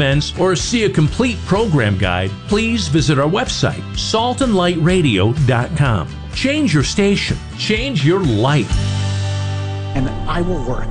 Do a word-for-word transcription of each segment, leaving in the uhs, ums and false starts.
events, or see a complete program guide, please visit our website, salt and light radio dot com. Change your station. Change your life. And I will work.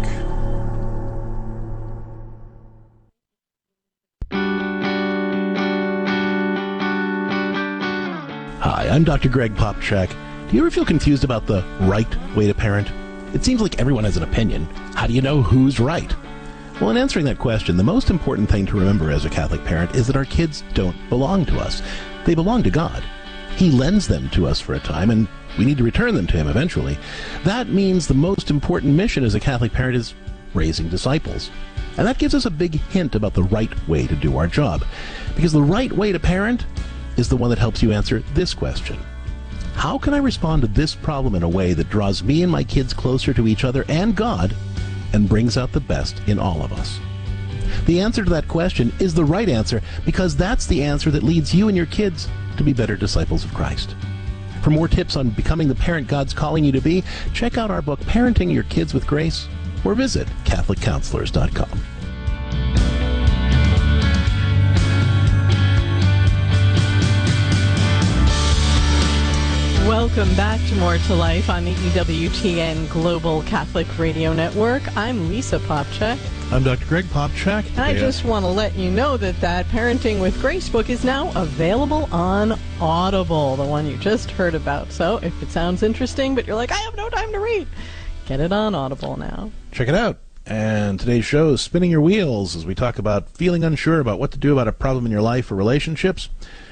Hi, I'm Doctor Greg Popchak. Do you ever feel confused about the right way to parent? It seems like everyone has an opinion. How do you know who's right? Well, in answering that question, the most important thing to remember as a Catholic parent is that our kids don't belong to us. They belong to God. He lends them to us for a time, and we need to return them to Him eventually. That means the most important mission as a Catholic parent is raising disciples. And that gives us a big hint about the right way to do our job. Because the right way to parent is the one that helps you answer this question. How can I respond to this problem in a way that draws me and my kids closer to each other and God and brings out the best in all of us? The answer to that question is the right answer because that's the answer that leads you and your kids to be better disciples of Christ. For more tips on becoming the parent God's calling you to be, check out our book, Parenting Your Kids with Grace, or visit Catholic Counselors dot com. Welcome back to More to Life on the E W T N Global Catholic Radio Network. I'm Lisa Popchak. I'm Doctor Greg Popchak. And I just want to let you know that that Parenting with Grace book is now available on Audible, the one you just heard about. So if it sounds interesting, but you're like, I have no time to read, get it on Audible now. Check it out. And today's show is Spinning Your Wheels, as we talk about feeling unsure about what to do about a problem in your life or relationships.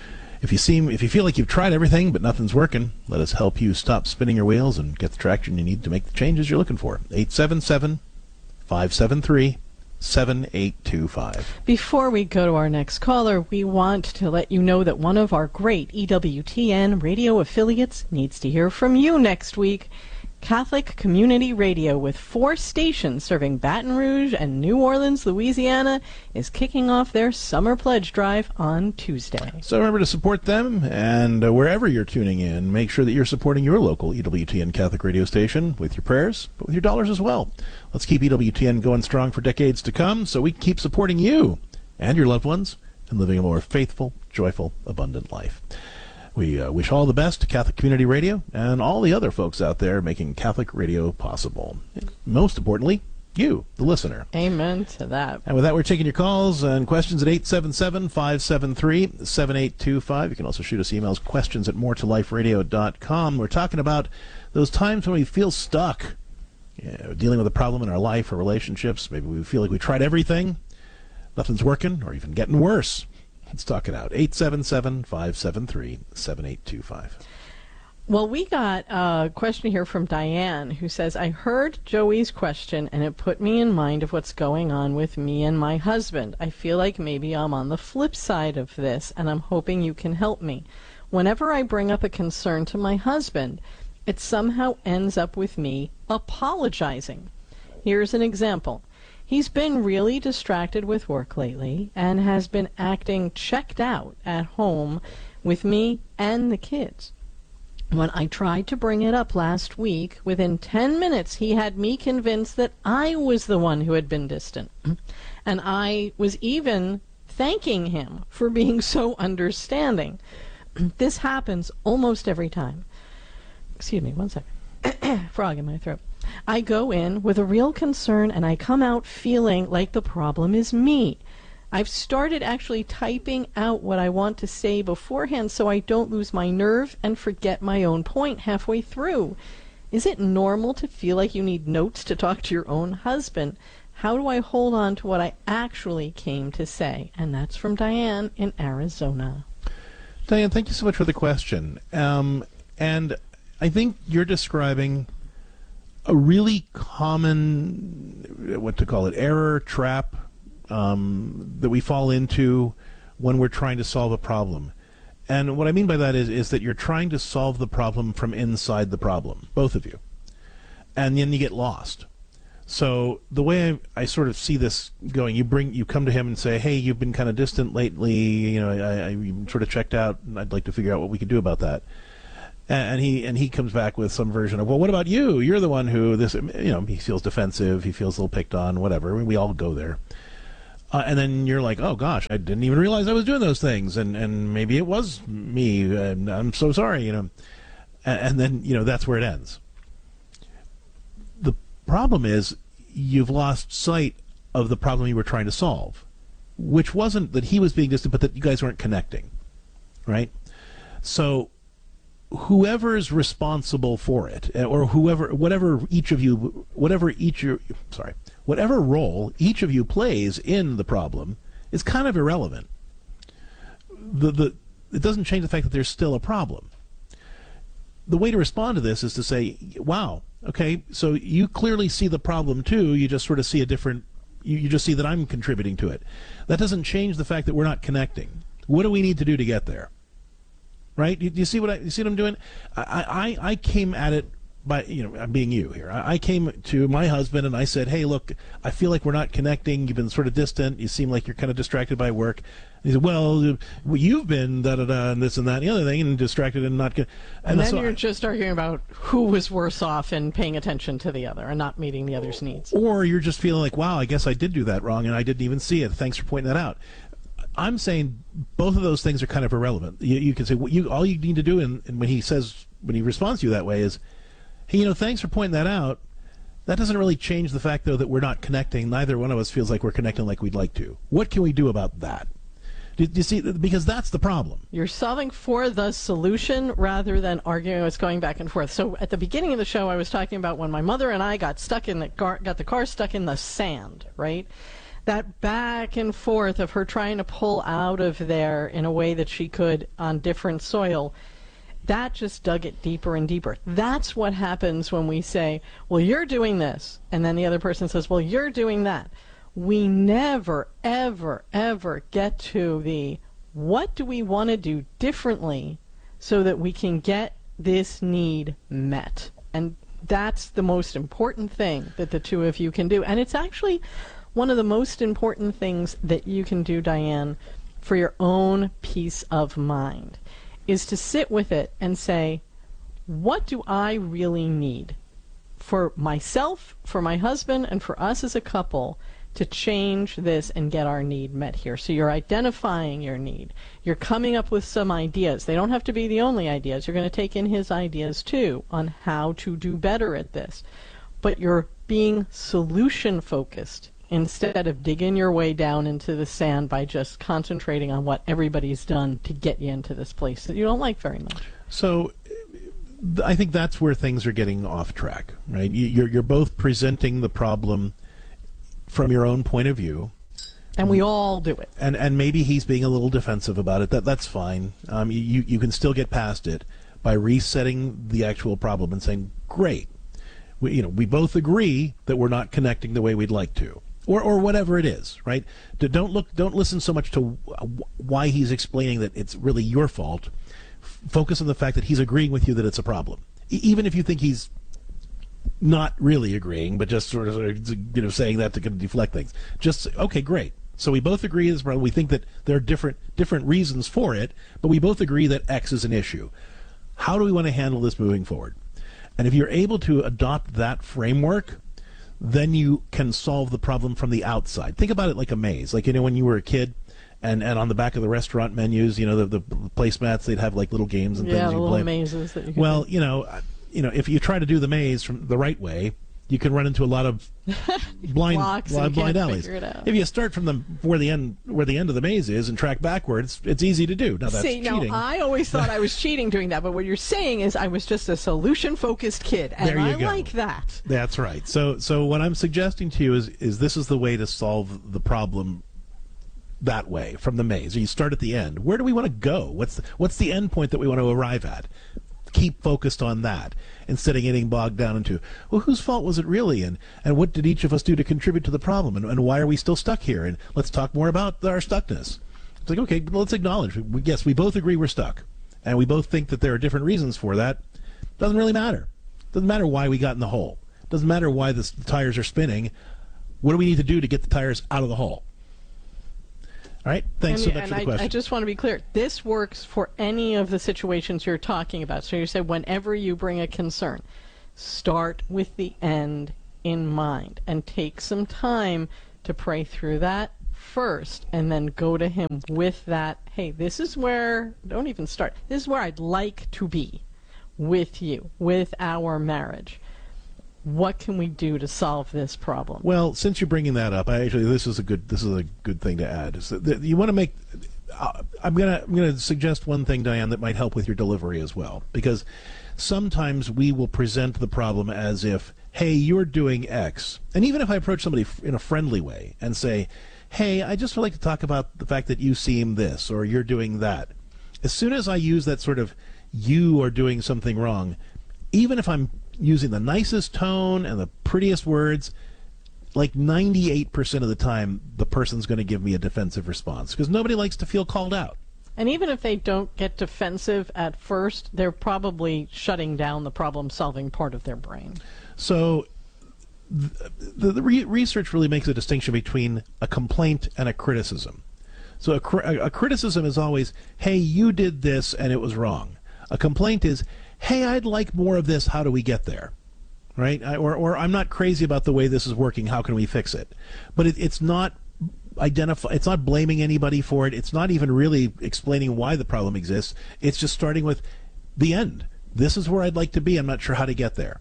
If you seem, if you feel like you've tried everything but nothing's working, let us help you stop spinning your wheels and get the traction you need to make the changes you're looking for. eight seven seven, five seven three, seven eight two five. Before we go to our next caller, we want to let you know that one of our great E W T N radio affiliates needs to hear from you next week. Catholic Community Radio, with four stations serving Baton Rouge and New Orleans, Louisiana, is kicking off their summer pledge drive on Tuesday. So remember to support them, and uh, wherever you're tuning in, make sure that you're supporting your local E W T N Catholic radio station with your prayers, but with your dollars as well. Let's keep E W T N going strong for decades to come so we can keep supporting you and your loved ones and living a more faithful, joyful, abundant life. We uh, wish all the best to Catholic Community Radio and all the other folks out there making Catholic radio possible. Most importantly, you, the listener. Amen to that. And with that, we're taking your calls and questions at eight seven seven, five seven three, seven eight two five. You can also shoot us emails, questions at more to life radio dot com. We're talking about those times when we feel stuck, you know, dealing with a problem in our life or relationships. Maybe we feel like we tried everything, nothing's working, or even getting worse. Let's talk it out. eight seven seven, five seven three, seven eight two five. Well, we got a question here from Diane, who says, I heard Joey's question, and it put me in mind of what's going on with me and my husband. I feel like maybe I'm on the flip side of this, and I'm hoping you can help me. Whenever I bring up a concern to my husband, it somehow ends up with me apologizing. Here's an example. He's been really distracted with work lately and has been acting checked out at home with me and the kids. When I tried to bring it up last week, within ten minutes he had me convinced that I was the one who had been distant. And I was even thanking him for being so understanding. This happens almost every time. Excuse me, one second. Frog in my throat. I go in with a real concern and I come out feeling like the problem is me. I've started actually typing out what I want to say beforehand so I don't lose my nerve and forget my own point halfway through. Is it normal to feel like you need notes to talk to your own husband? How do I hold on to what I actually came to say? And that's from Diane in Arizona. Diane, thank you so much for the question. Um, and I think you're describing a really common, what to call it, error, trap um, that we fall into when we're trying to solve a problem. And what I mean by that is, is that you're trying to solve the problem from inside the problem, both of you. And then you get lost. So the way I, I sort of see this going, you bring, you come to him and say, hey, you've been kind of distant lately, you know, I, I'm sort of checked out, and I'd like to figure out what we could do about that. And he and he comes back with some version of, well, what about you? You're the one who this, you know, he feels defensive, he feels a little picked on, whatever. We all go there. Uh, and then you're like, oh gosh, I didn't even realize I was doing those things, and, and maybe it was me, and I'm so sorry, you know. And, and then, you know, that's where it ends. The problem is you've lost sight of the problem you were trying to solve, which wasn't that he was being distant, but that you guys weren't connecting, right? So whoever's responsible for it, or whoever, whatever each of you, whatever each, sorry, whatever role each of you plays in the problem is kind of irrelevant. The, the, it doesn't change the fact that there's still a problem. The way to respond to this is to say, wow, okay, so you clearly see the problem too, you just sort of see a different, you, you just see that I'm contributing to it. That doesn't change the fact that we're not connecting. What do we need to do to get there? Right? Do you see what I, you see what I'm doing? I, I, I came at it by, you know, I'm being you here. I, I came to my husband and I said, hey, look, I feel like we're not connecting. You've been sort of distant. You seem like you're kind of distracted by work. And he said, well, well, you've been da da da and this and that and the other thing, and distracted and not. And, and then so you're I, just arguing about who was worse off in paying attention to the other and not meeting the other's needs. Or you're just feeling like, wow, I guess I did do that wrong and I didn't even see it. Thanks for pointing that out. I'm saying both of those things are kind of irrelevant. You, you can say what you all you need to do, and, and when he says when he responds to you that way is, hey, you know, thanks for pointing that out. That doesn't really change the fact though that we're not connecting. Neither one of us feels like we're connecting like we'd like to. What can we do about that? Do, do you see? Because that's the problem. You're solving for the solution rather than arguing what's going back and forth. So at the beginning of the show, I was talking about when my mother and I got stuck in the car, got the car stuck in the sand, right? That back and forth of her trying to pull out of there in a way that she could on different soil, that just dug it deeper and deeper. That's what happens when we say, well, you're doing this, and then the other person says, well, you're doing that. We never, ever, ever get to the what do we want to do differently so that we can get this need met. And that's the most important thing that the two of you can do. And it's actually one of the most important things that you can do, Diane, for your own peace of mind, is to sit with it and say, what do I really need for myself, for my husband, and for us as a couple to change this and get our need met here? So you're identifying your need. You're coming up with some ideas. They don't have to be the only ideas. You're going to take in his ideas, too, on how to do better at this. But you're being solution-focused instead of digging your way down into the sand by just concentrating on what everybody's done to get you into this place that you don't like very much. So I think that's where things are getting off track, right? You're, you're both presenting the problem from your own point of view. And we all do it. And and maybe he's being a little defensive about it. That That's fine. Um, you, you can still get past it by resetting the actual problem and saying, great, we, you know, we both agree that we're not connecting the way we'd like to. Or, or whatever it is, right? Don't look, don't listen so much to why he's explaining that it's really your fault. Focus on the fact that he's agreeing with you that it's a problem, e- even if you think he's not really agreeing, but just sort of, you know, saying that to kind of deflect things. Just say, okay, great. So we both agree this problem. We think that there are different different reasons for it, but we both agree that X is an issue. How do we want to handle this moving forward? And if you're able to adopt that framework, then you can solve the problem from the outside. Think about it like a maze. Like, you know, when you were a kid, and, and on the back of the restaurant menus, you know, the, the placemats, they'd have like little games and yeah, things. Yeah, you little play. mazes that you can Well, do. you know, you know, if you try to do the maze from the right way, you can run into a lot of blind Blocks blind, and blind can't alleys. figure it out. If you start from the where the end where the end of the maze is and track backwards, it's easy to do. Now that's See, cheating. now I always thought I was cheating doing that, but what you're saying is I was just a solution-focused kid, and There you I go. like that. That's right. So so what I'm suggesting to you is is this is the way to solve the problem that way, from the maze. You start at the end. Where do we want to go? What's the, what's the end point that we want to arrive at? Keep focused on that instead of getting bogged down into, well, whose fault was it really? And, and what did each of us do to contribute to the problem? And, and why are we still stuck here? And let's talk more about our stuckness. It's like, okay, let's acknowledge. We, yes, we both agree we're stuck. And we both think that there are different reasons for that. Doesn't really matter. Doesn't matter why we got in the hole. Doesn't matter why the, the tires are spinning. What do we need to do to get the tires out of the hole? All right, thanks and, so much and for the I, question. I just want to be clear. This works for any of the situations you're talking about. So you said whenever you bring a concern, start with the end in mind and take some time to pray through that, first and then go to him with that, hey, this is where, don't even start, this is where I'd like to be with you, with our marriage. What can we do to solve this problem? Well, since you're bringing that up, I actually this is a good this is a good thing to add. Is that you want to make? Uh, I'm gonna I'm gonna suggest one thing, Diane, that might help with your delivery as well, because sometimes we will present the problem as if, hey, you're doing X, and even if I approach somebody in a friendly way and say, hey, I just would like to talk about the fact that you seem this or you're doing that. As soon as I use that sort of you are doing something wrong, even if I'm using the nicest tone and the prettiest words, like ninety-eight percent of the time, the person's going to give me a defensive response because nobody likes to feel called out. And even if they don't get defensive at first, they're probably shutting down the problem-solving part of their brain. So the, the, the re- research really makes a distinction between a complaint and a criticism. So a, cr- a criticism is always, hey, you did this and it was wrong. A complaint is, hey, I'd like more of this. How do we get there? Right? I, or, or I'm not crazy about the way this is working. How can we fix it? But it, it's not identify. It's not blaming anybody for it. It's not even really explaining why the problem exists. It's just starting with the end. This is where I'd like to be. I'm not sure how to get there.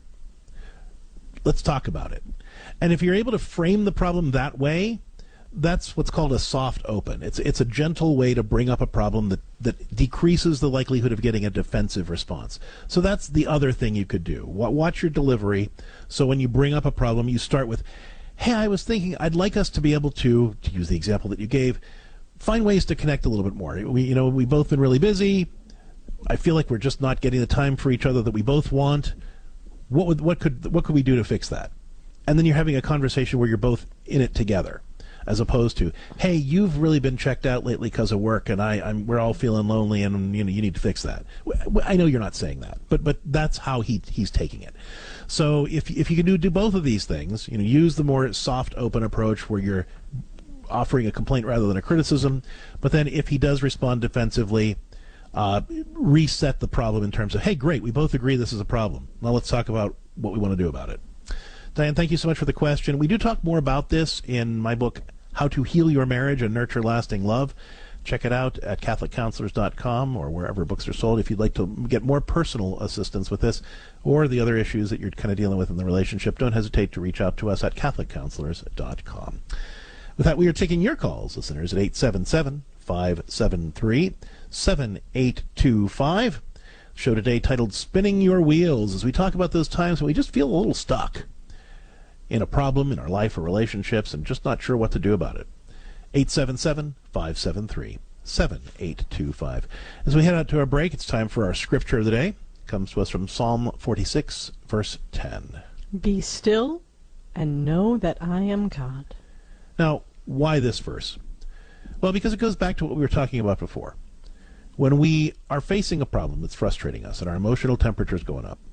Let's talk about it. And if you're able to frame the problem that way, that's what's called a soft open. It's it's a gentle way to bring up a problem that, that decreases the likelihood of getting a defensive response. So that's the other thing you could do. Watch your delivery. So when you bring up a problem, you start with, hey, I was thinking I'd like us to be able to, to use the example that you gave, find ways to connect a little bit more. We, you know, we've both been really busy. I feel like we're just not getting the time for each other that we both want. What would what could what could we do to fix that? And then you're having a conversation where you're both in it together, as opposed to, hey, you've really been checked out lately because of work, and I, I'm we're all feeling lonely, and you know you need to fix that. I know you're not saying that, but but that's how he he's taking it. So if if you can do do both of these things, you know, use the more soft, open approach where you're offering a complaint rather than a criticism. But then if he does respond defensively, uh, reset the problem in terms of, hey, great, we both agree this is a problem. Now let's talk about what we want to do about it. Diane, thank you so much for the question. We do talk more about this in my book, How to Heal Your Marriage and Nurture Lasting Love. Check it out at catholic counselors dot com or wherever books are sold if you'd like to get more personal assistance with this or the other issues that you're kind of dealing with in the relationship. Don't hesitate to reach out to us at catholic counselors dot com. With that, we are taking your calls, listeners, at eight seven seven, five seven three, seven eight two five. Show today titled Spinning Your Wheels, as we talk about those times when we just feel a little stuck in a problem in our life or relationships and just not sure what to do about it. eight seven seven, five seven three, seven eight two five. As we head out to our break, it's time for our scripture of the day. It comes to us from Psalm forty-six, verse ten. Be still and know that I am God. Now, why this verse? Well, because it goes back to what we were talking about before. When we are facing a problem that's frustrating us and our emotional temperature is going up,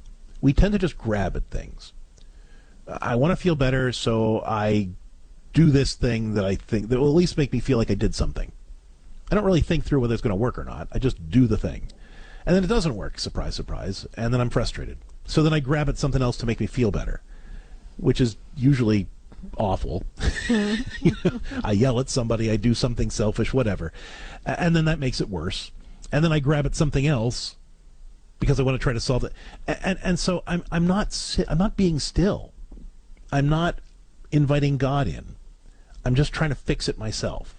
we tend to just grab at things. I want to feel better, so I do this thing that I think that will at least make me feel like I did something. I don't really think through whether it's going to work or not. I just do the thing. And then it doesn't work, surprise, surprise, and then I'm frustrated. So then I grab at something else to make me feel better, which is usually awful. You know, I yell at somebody, I do something selfish, whatever. And then that makes it worse. And then I grab at something else because I want to try to solve it. And and, and so I'm I'm not si- I'm not being still. I'm not inviting God in. I'm just trying to fix it myself.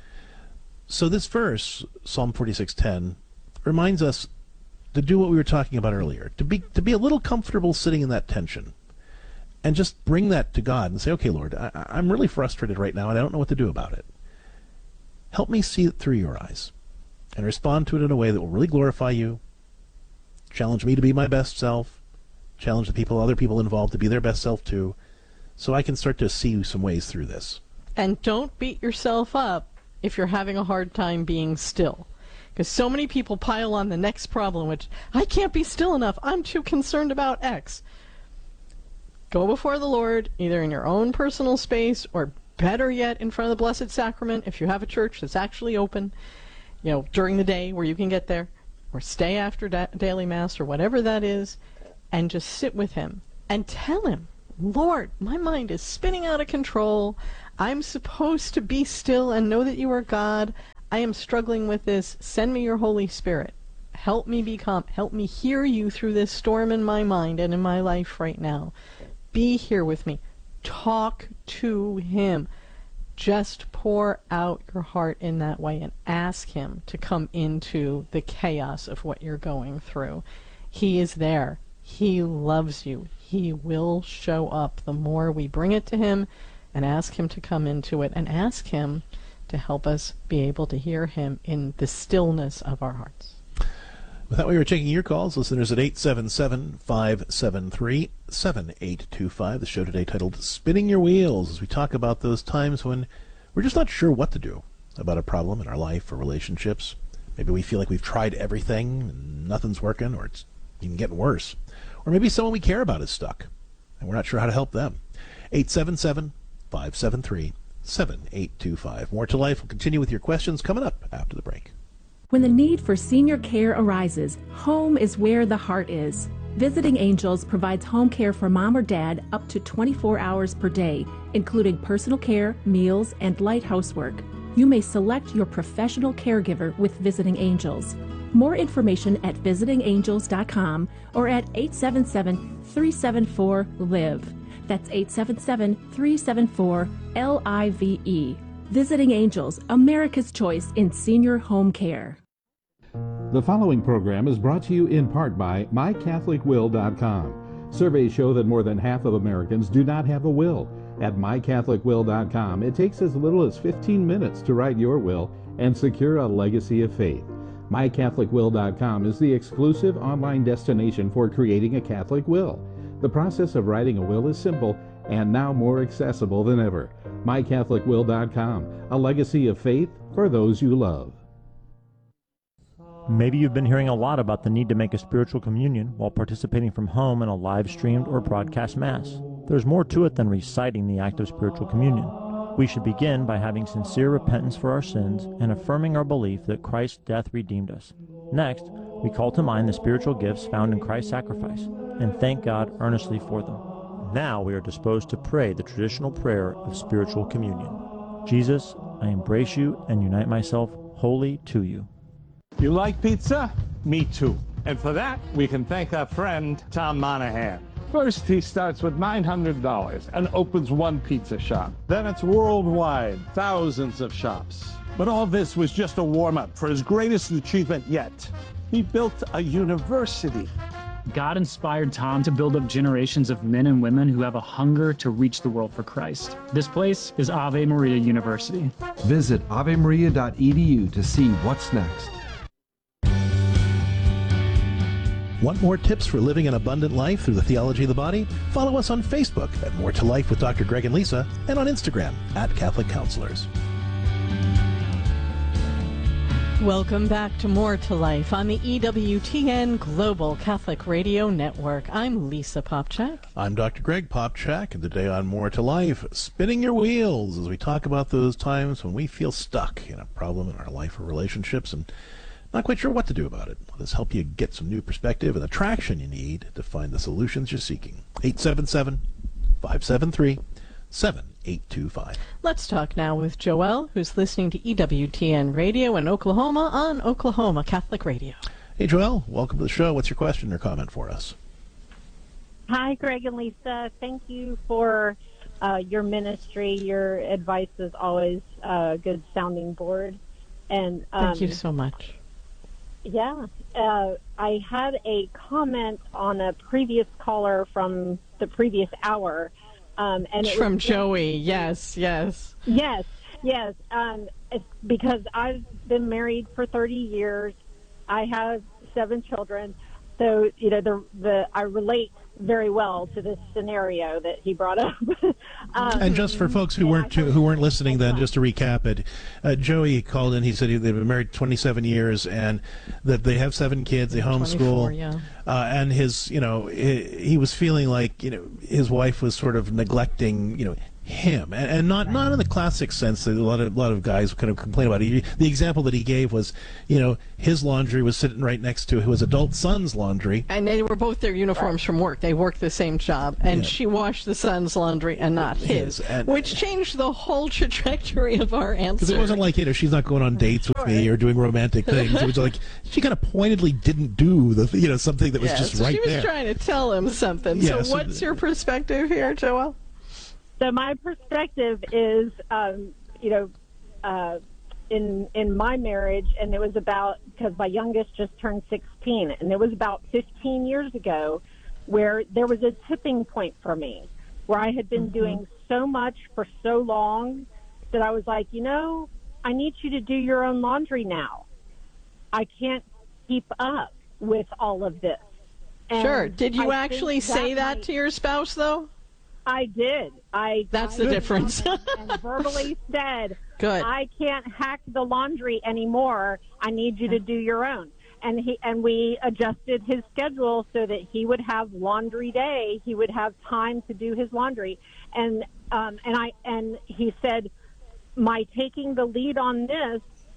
So this verse, Psalm forty-six ten, reminds us to do what we were talking about earlier, to be to be a little comfortable sitting in that tension and just bring that to God and say, okay, Lord, I, I'm really frustrated right now and I don't know what to do about it. Help me see it through your eyes and respond to it in a way that will really glorify you, challenge me to be my best self, challenge the people, other people involved to be their best self too, so I can start to see some ways through this. And don't beat yourself up if you're having a hard time being still. Because so many people pile on the next problem, which, I can't be still enough, I'm too concerned about X. Go before the Lord, either in your own personal space, or better yet, in front of the Blessed Sacrament, if you have a church that's actually open, you know, during the day where you can get there, or stay after da- daily Mass, or whatever that is, and just sit with him, and tell him, Lord, my mind is spinning out of control. I'm supposed to be still and know that you are God. I am struggling with this. Send me your Holy Spirit. Help me become, help me hear you through this storm in my mind and in my life right now. Be here with me. Talk to him. Just pour out your heart in that way and ask him to come into the chaos of what you're going through. He is there. He loves you. He will show up. The more we bring it to him and ask him to come into it and ask him to help us be able to hear him in the stillness of our hearts. With that way, we're taking your calls. Listeners at eight seven seven, five seven three, seven eight two five. The show today titled Spinning Your Wheels, as we talk about those times when we're just not sure what to do about a problem in our life or relationships. Maybe we feel like we've tried everything and nothing's working, or it's even getting worse. Or maybe someone we care about is stuck and we're not sure how to help them. eight seven seven, five seven three, seven eight two five. More to Life will continue with your questions coming up after the break. When the need for senior care arises, home is where the heart is. Visiting Angels provides home care for mom or dad up to twenty-four hours per day, including personal care, meals, and light housework. You may select your professional caregiver with Visiting Angels. More information at visiting angels dot com or at eight seven seven, three seven four, L I V E. That's eight seven seven, three seven four, L I V E. Visiting Angels, America's choice in senior home care. The following program is brought to you in part by my catholic will dot com. Surveys show that more than half of Americans do not have a will. At my catholic will dot com, it takes as little as fifteen minutes to write your will and secure a legacy of faith. my catholic will dot com is the exclusive online destination for creating a Catholic will. The process of writing a will is simple and now more accessible than ever. my catholic will dot com, a legacy of faith for those you love. Maybe you've been hearing a lot about the need to make a spiritual communion while participating from home in a live-streamed or broadcast Mass. There's more to it than reciting the act of spiritual communion. We should begin by having sincere repentance for our sins and affirming our belief that Christ's death redeemed us. Next, we call to mind the spiritual gifts found in Christ's sacrifice and thank God earnestly for them. Now we are disposed to pray the traditional prayer of spiritual communion. Jesus, I embrace you and unite myself wholly to you. You like pizza? Me too. And for that, we can thank our friend, Tom Monahan. First, he starts with nine hundred dollars and opens one pizza shop. Then it's worldwide, thousands of shops. But all this was just a warm-up for his greatest achievement yet. He built a university. God inspired Tom to build up generations of men and women who have a hunger to reach the world for Christ. This place is Ave Maria University. Visit ave maria dot e d u to see what's next. Want more tips for living an abundant life through the theology of the body? Follow us on Facebook at More to Life with Doctor Greg and Lisa, and on Instagram at Catholic Counselors. Welcome back to More to Life on the E W T N Global Catholic Radio Network. I'm Lisa Popchak. I'm Doctor Greg Popchak, and today on More to Life, spinning your wheels as we talk about those times when we feel stuck in a problem in our life or relationships and not quite sure what to do about it. Let us help you get some new perspective and the traction you need to find the solutions you're seeking. eight seven seven, five seven three, seven eight two five. Let's talk now with Joelle, who's listening to E W T N Radio in Oklahoma on Oklahoma Catholic Radio. Hey, Joelle, welcome to the show. What's your question or comment for us? Hi, Greg and Lisa. Thank you for uh, your ministry. Your advice is always a good sounding board. And um, Thank you so much. Yeah. Uh, I had a comment on a previous caller from the previous hour. Um, and it From was, Joey, yes, yes. Yes, yes. Um, it's because I've been married for thirty years. I have seven children. So, you know, the the I relate very well to this scenario that he brought up. um, and just for folks who weren't who weren't listening, then just to recap it, uh, Joey called in. He said he, they've been married twenty-seven years, and that they have seven kids. They homeschool, yeah. uh, and his, you know, he, he was feeling like, you know, his wife was sort of neglecting, you know, him, and, and not not in the classic sense that a lot of a lot of guys kind of complain about. He, the example that he gave was, you know, his laundry was sitting right next to his adult son's laundry, and they were both their uniforms from work. They worked the same job, and Yeah. she washed the son's laundry and not his, His, and- which changed the whole trajectory of our answer. because it wasn't like, you know, she's not going on dates with me or doing romantic things. It was like she kind of pointedly didn't do the, you know, something that was yeah, just so right she was there. trying to tell him something. Yeah, so so what's your perspective here, Joelle? So my perspective is, um, you know, uh, in in my marriage, and it was about, because my youngest just turned sixteen, and it was about fifteen years ago where there was a tipping point for me, where I had been Mm-hmm. doing so much for so long that I was like, you know, I need you to do your own laundry now. I can't keep up with all of this. And Sure. Did you I actually think say that might- to your spouse, though? I did. I That's I the difference. and verbally said, Good. I can't hack the laundry anymore. I need you to do your own. And he and we adjusted his schedule so that he would have laundry day. He would have time to do his laundry. And um, and I and he said, my taking the lead on this,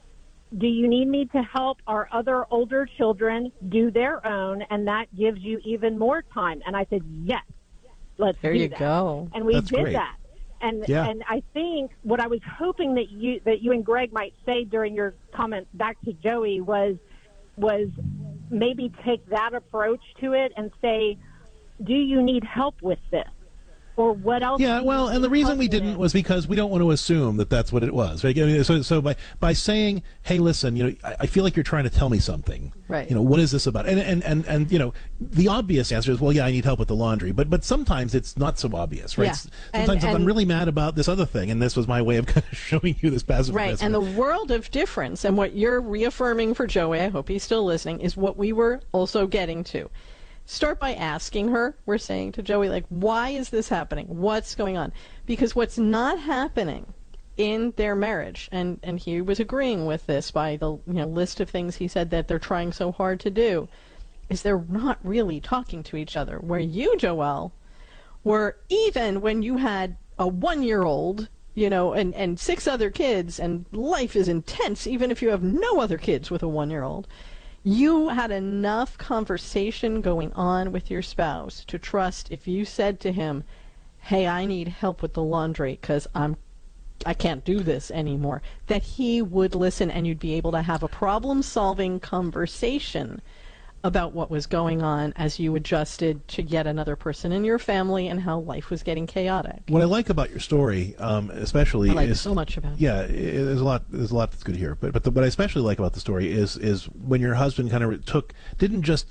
do you need me to help our other older children do their own? And that gives you even more time. And I said, yes. Let's There do you that. go. And we That's did great. that. And Yeah. and I think what I was hoping that you that you and Greg might say during your comment back to Joey was was maybe take that approach to it and say, do you need help with this? Or what else? Yeah, do you well, and the need reason help we with? didn't was because we don't want to assume that that's what it was. Right? I mean, so, so by by saying, "Hey, listen, you know, I, I feel like you're trying to tell me something. Right. You know, what is this about?" And and and and you know, the obvious answer is, "Well, yeah, I need help with the laundry." But but sometimes it's not so obvious, right? Yeah. S- And- Sometimes if I'm and- really mad about this other thing, and this was my way of kind of showing you this passive Right, aggressive. and the world of difference, and what you're reaffirming for Joey, I hope he's still listening, is what we were also getting to. Start by asking her, we're saying to Joey, like, why is this happening? What's going on? Because what's not happening in their marriage, and, and he was agreeing with this by the you know list of things he said that they're trying so hard to do, is they're not really talking to each other. Where you, Joelle, were, even when you had a one-year-old, you know, and, and six other kids, and life is intense, even if you have no other kids with a one-year-old, you had enough conversation going on with your spouse to trust if you said to him, hey, I need help with the laundry because I'm I can't do this anymore, that he would listen and you'd be able to have a problem-solving conversation about what was going on as you adjusted to yet another person in your family and how life was getting chaotic. What I like about your story, um, especially, I like is so much about it. Yeah, i- there's a lot. There's a lot that's good here. But but the, what I especially like about the story is is when your husband kind of took didn't just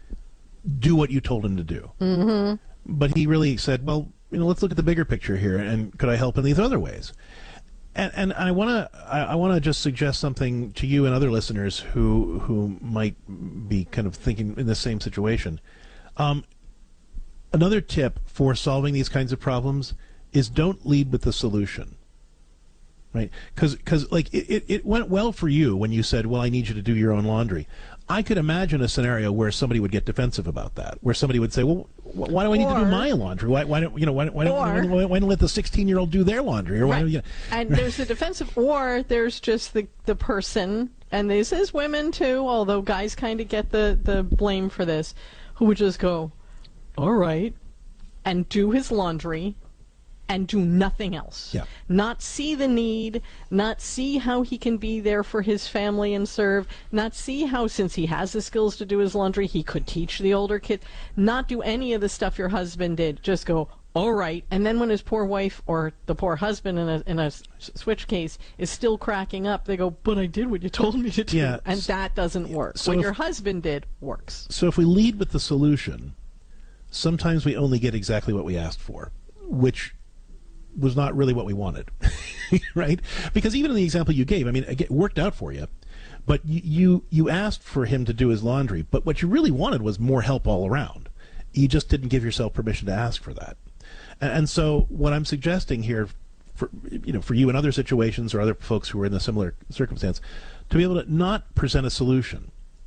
do what you told him to do, Mm-hmm. but he really said, well, you know, let's look at the bigger picture here, and could I help in these other ways? And and I want to I, I want to just suggest something to you and other listeners who who might be kind of thinking in the same situation. Um, another tip for solving these kinds of problems is don't lead with the solution. Right? Because like it, it, it went well for you when you said, well, I need you to do your own laundry. I could imagine a scenario where somebody would get defensive about that, where somebody would say, well, wh- why do I need to do Or- my laundry? Why, why don't you know? Why, don't- why, don't, Or- why, why don't let the sixteen-year-old do their laundry? Or why Right. don't you? And there's the defensive, or there's just the the person, and this is women too, although guys kind of get the, the blame for this, who would just go, all right, and do his laundry and do nothing else. Yeah. Not see the need, not see how he can be there for his family and serve, not see how, since he has the skills to do his laundry, he could teach the older kid, not do any of the stuff your husband did. Just go, all right. And then when his poor wife or the poor husband in a, in a s- switch case is still cracking up, they go, but I did what you told me to do. Yeah. And that doesn't work. So what if- your husband did works. So if we lead with the solution, sometimes we only get exactly what we asked for, which was not really what we wanted, right? Because even in the example you gave, I mean, it worked out for you, but you, you you asked for him to do his laundry, but what you really wanted was more help all around. You just didn't give yourself permission to ask for that. And, and so what I'm suggesting here, for you know, for you in other situations or other folks who are in a similar circumstance, to be able to not present a solution,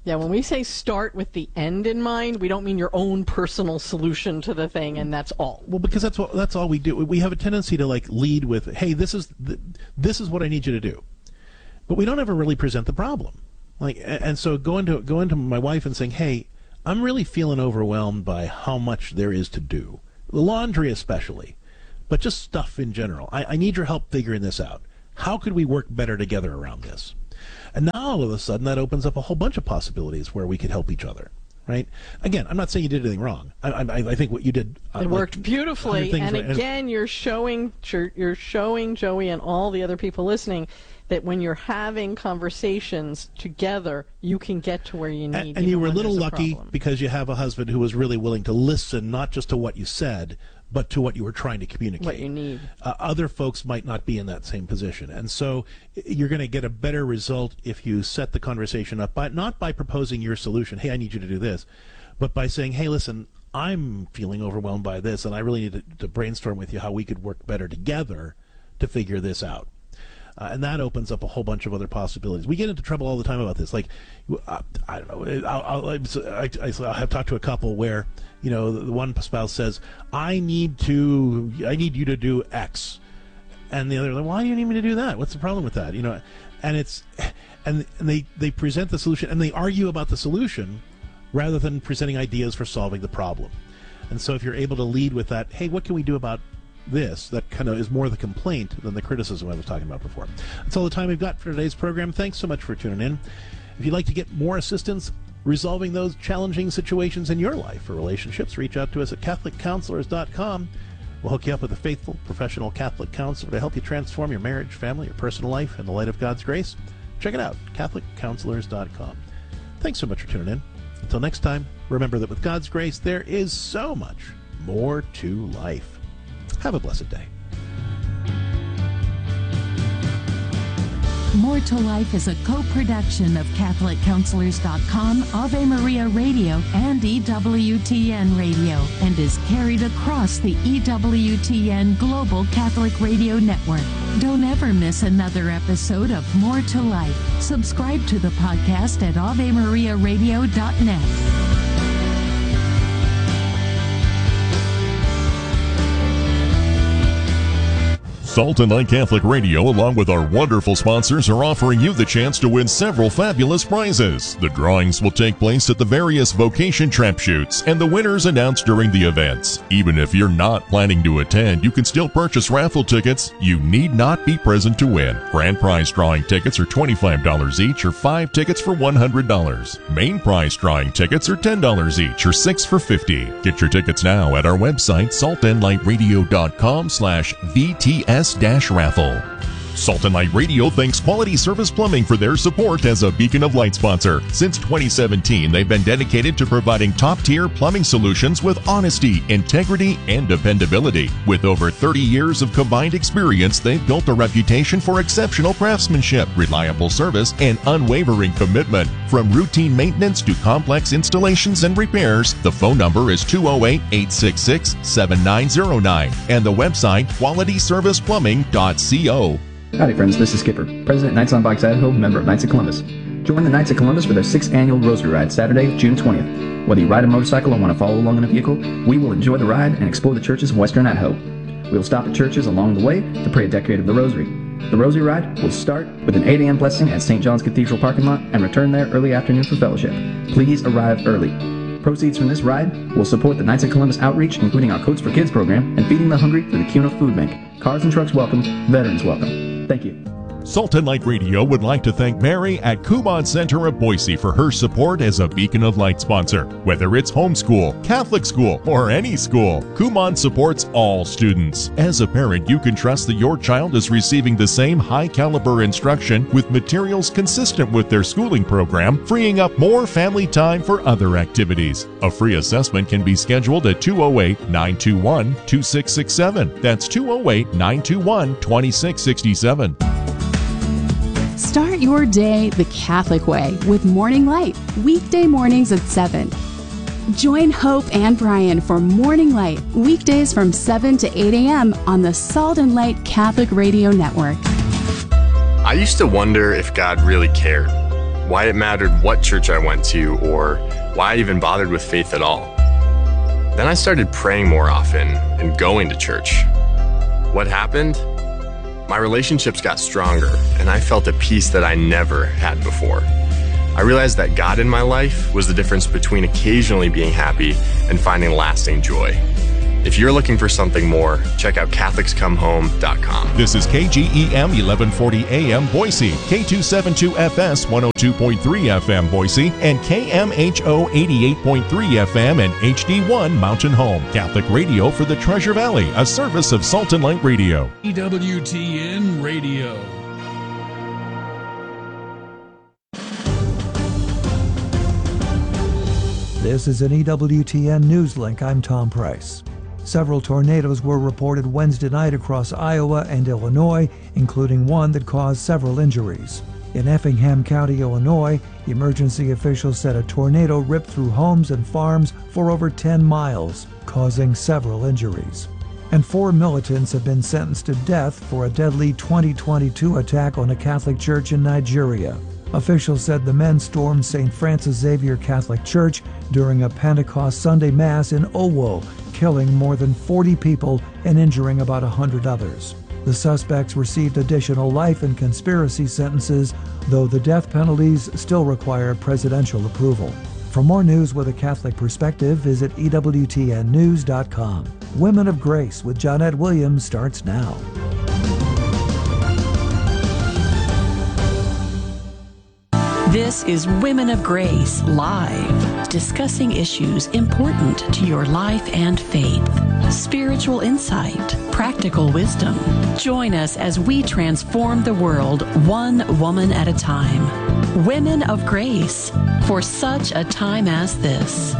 Yeah, when we say start with the end in mind, we don't mean your own personal solution to the thing, and that's all. Well, because that's what that's all we do. We have a tendency to like lead with, "Hey, this is the, this is what I need you to do," but we don't ever really present the problem. Like, and so going to going to my wife and saying, "Hey, I'm really feeling overwhelmed by how much there is to do, the laundry especially, but just stuff in general. I, I need your help figuring this out. How could we work better together around this?" And now all of a sudden that opens up a whole bunch of possibilities where we could help each other, right? Again, I'm not saying you did anything wrong. I, I, I think what you did uh, it worked like, beautifully. And right, again, and you're showing you're showing Joey and all the other people listening that when you're having conversations together, you can get to where you need. And, and you were a little lucky because you have a husband who was really willing to listen, not just to what you said, but to what you were trying to communicate. What you need. Uh, other folks might not be in that same position. And so you're going to get a better result if you set the conversation up, by not by proposing your solution, "Hey, I need you to do this," but by saying, "Hey, listen, I'm feeling overwhelmed by this, and I really need to, to brainstorm with you how we could work better together to figure this out." Uh, and that opens up a whole bunch of other possibilities. We get into trouble all the time about this. Like, uh, I don't know, I'll, I'll, I, I, I have talked to a couple where, you know, the one spouse says, I need to, I need you to do X. And the other, like, why do you need me to do that? What's the problem with that? You know, and it's, and, and they, they present the solution, and they argue about the solution rather than presenting ideas for solving the problem. And so if you're able to lead with that, hey, what can we do about this, that kind of is more the complaint than the criticism I was talking about before. That's all the time we've got for today's program. Thanks so much for tuning in. If you'd like to get more assistance resolving those challenging situations in your life or relationships, reach out to us at Catholic Counselors dot com. We'll hook you up with a faithful, professional Catholic counselor to help you transform your marriage, family, or personal life in the light of God's grace. Check it out, Catholic Counselors dot com. Thanks so much for tuning in. Until next time, remember that with God's grace, there is so much more to life. Have a blessed day. More to Life is a co-production of Catholic Counselors dot com, Ave Maria Radio, and E W T N Radio, and is carried across the E W T N Global Catholic Radio Network. Don't ever miss another episode of More to Life. Subscribe to the podcast at Ave Maria Radio dot net. Salt and Light Catholic Radio, along with our wonderful sponsors, are offering you the chance to win several fabulous prizes. The drawings will take place at the various vocation trap shoots, and the winners announced during the events. Even if you're not planning to attend, you can still purchase raffle tickets. You need not be present to win. Grand prize drawing tickets are twenty-five dollars each, or five tickets for one hundred dollars. Main prize drawing tickets are ten dollars each, or six for fifty dollars. Get your tickets now at our website, salt and light radio dot com slash V T S dash raffle. Salt and Light Radio thanks Quality Service Plumbing for their support as a Beacon of Light sponsor. Since twenty seventeen, they've been dedicated to providing top-tier plumbing solutions with honesty, integrity, and dependability. With over thirty years of combined experience, they've built a reputation for exceptional craftsmanship, reliable service, and unwavering commitment. From routine maintenance to complex installations and repairs, the phone number is two oh eight, eight six six, seven nine oh nine and the website quality service plumbing dot co. Howdy friends, this is Skipper, President Knights on Bikes Idaho, member of Knights of Columbus. Join the Knights of Columbus for their sixth annual Rosary Ride, Saturday, June twentieth. Whether you ride a motorcycle or want to follow along in a vehicle, we will enjoy the ride and explore the churches of Western Idaho. We will stop at churches along the way to pray a decade of the Rosary. The Rosary Ride will start with an eight a.m. blessing at Saint John's Cathedral parking lot and return there early afternoon for fellowship. Please arrive early. Proceeds from this ride will support the Knights of Columbus outreach, including our Coats for Kids program and Feeding the Hungry through the CUNA Food Bank. Cars and trucks welcome, veterans welcome. Thank you. Salt and Light Radio would like to thank Mary at Kumon Center of Boise for her support as a Beacon of Light sponsor. Whether it's homeschool, Catholic school, or any school, Kumon supports all students. As a parent, you can trust that your child is receiving the same high-caliber instruction with materials consistent with their schooling program, freeing up more family time for other activities. A free assessment can be scheduled at two oh eight, nine two one, two six six seven. That's two oh eight, nine two one, two six six seven. Start your day the Catholic way with Morning Light, weekday mornings at seven. Join Hope and Brian for Morning Light, weekdays from seven to eight a.m. on the Salt and Light Catholic Radio Network. I used to wonder if God really cared. why it mattered what church I went to or why I even bothered with faith at all. Then I started praying more often and going to church. What happened? My relationships got stronger, and I felt a peace that I never had before. I realized that God in my life was the difference between occasionally being happy and finding lasting joy. If you're looking for something more, check out Catholics Come Home dot com. This is K G E M eleven forty A M Boise, K two seventy-two F S one oh two point three F M Boise, and K M H O eighty-eight point three F M and H D one Mountain Home. Catholic radio for the Treasure Valley, a service of Salt and Light Radio. E W T N Radio. This is an E W T N News Link. I'm Tom Price. Several tornadoes were reported Wednesday night across Iowa and Illinois, including one that caused several injuries. In Effingham County, Illinois, emergency officials said a tornado ripped through homes and farms for over ten miles, causing several injuries. And four militants have been sentenced to death for a deadly twenty twenty-two attack on a Catholic church in Nigeria. Officials said the men stormed Saint Francis Xavier Catholic Church during a Pentecost Sunday Mass in Owo, killing more than forty people and injuring about one hundred others. The suspects received additional life and conspiracy sentences, though the death penalties still require presidential approval. For more news with a Catholic perspective, visit E W T N news dot com. Women of Grace with Johnnette Williams starts now. This is Women of Grace Live, discussing issues important to your life and faith. Spiritual insight, practical wisdom. Join us as we transform the world one woman at a time. Women of Grace, for such a time as this.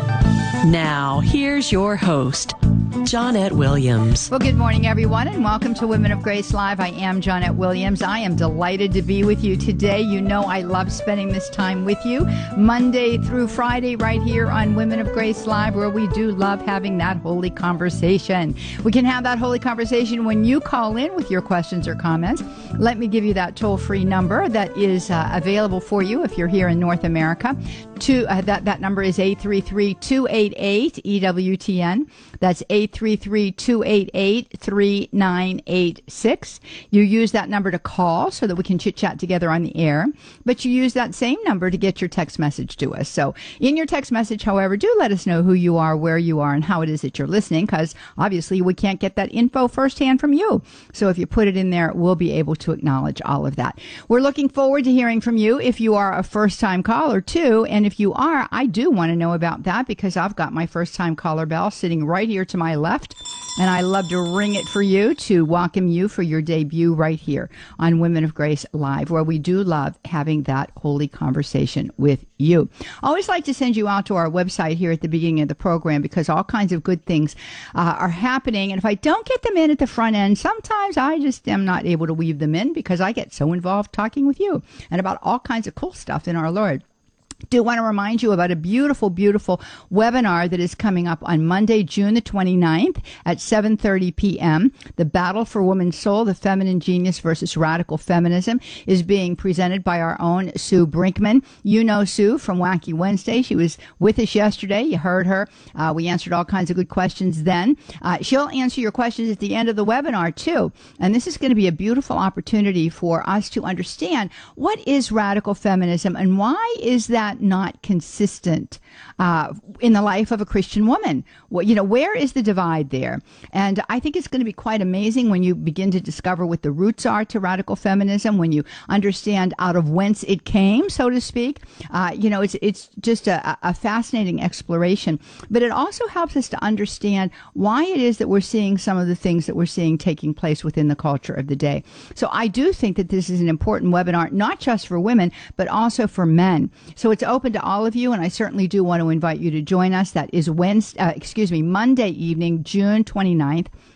Now, here's your host, Johnnette Williams. Well, good morning, everyone, and welcome to Women of Grace Live. I am Johnnette Williams. I am delighted to be with you today. You know I love spending this time with you, Monday through Friday, right here on Women of Grace Live, where we do love having that holy conversation. We can have that holy conversation when you call in with your questions or comments. Let me give you that toll-free number that is uh, available for you if you're here in North America. To, uh, that, that number is eight three three, two eight eight, E W T N. That's eight three three, two eight eight, three nine eight six. You use that number to call so that we can chit-chat together on the air, but you use that same number to get your text message to us. So in your text message, however, do let us know who you are, where you are, and how it is that you're listening, because obviously we can't get that info firsthand from you. So if you put it in there, we'll be able to acknowledge all of that. We're looking forward to hearing from you if you are a first-time caller, too, and if you are, I do want to know about that because I've got my first-time caller bell sitting right here to my left, and I love to ring it for you to welcome you for your debut right here on Women of Grace Live, where we do love having that holy conversation with you. I always like to send you out to our website here at the beginning of the program because all kinds of good things uh, are happening, and if I don't get them in at the front end, sometimes I just am not able to weave them in because I get so involved talking with you and about all kinds of cool stuff in our Lord. Do want to remind you about a beautiful, beautiful webinar that is coming up on Monday, June the twenty-ninth at seven thirty p.m. The Battle for Woman's Soul, the Feminine Genius versus Radical Feminism, is being presented by our own Sue Brinkman. You know Sue from Wacky Wednesday. She was with us yesterday. You heard her. Uh, we answered all kinds of good questions then. Uh, she'll answer your questions at the end of the webinar, too. And this is going to be a beautiful opportunity for us to understand what is radical feminism and why is that not consistent uh, in the life of a Christian woman. Well, you know, where is the divide there? And I think it's going to be quite amazing when you begin to discover what the roots are to radical feminism, when you understand out of whence it came, so to speak. Uh, you know, it's it's just a, a fascinating exploration. But it also helps us to understand why it is that we're seeing some of the things that we're seeing taking place within the culture of the day. So I do think that this is an important webinar, not just for women, but also for men. So it's open to all of you, and I certainly do want to invite you to join us. That is Wednesday, uh, excuse me, Monday evening, June twenty-ninth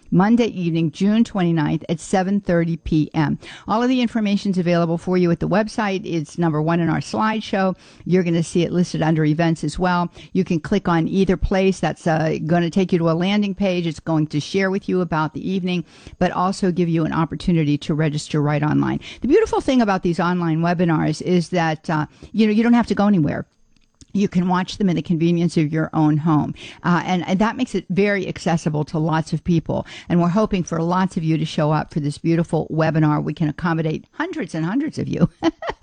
Monday evening, June twenty-ninth at seven thirty p.m. All of the information is available for you at the website. It's number one in our slideshow. You're going to see it listed under events as well. You can click on either place. That's uh, going to take you to a landing page. It's going to share with you about the evening, but also give you an opportunity to register right online. The beautiful thing about these online webinars is that uh, you know you don't have to go anywhere. You can watch them in the convenience of your own home. Uh, and, and that makes it very accessible to lots of people. And we're hoping for lots of you to show up for this beautiful webinar. We can accommodate hundreds and hundreds of you.